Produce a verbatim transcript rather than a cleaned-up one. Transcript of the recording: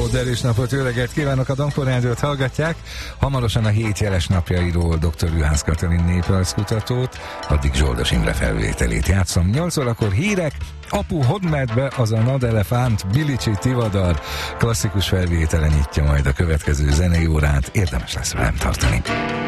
Jó derűs napot, jó reggelt kívánok, a Dankor Rádiót hallgatják. Hamarosan a hét jeles napjairól dr. Juhász Katalin néprajzkutatót, addig Zsoldos Imre felvételét játszom. nyolc órakor hírek, Apu Hodmedbe az a Nadelefánt, Bilicsi Tivadar klasszikus felvétele nyitja majd a következő zenei órát, érdemes lesz velem tartani.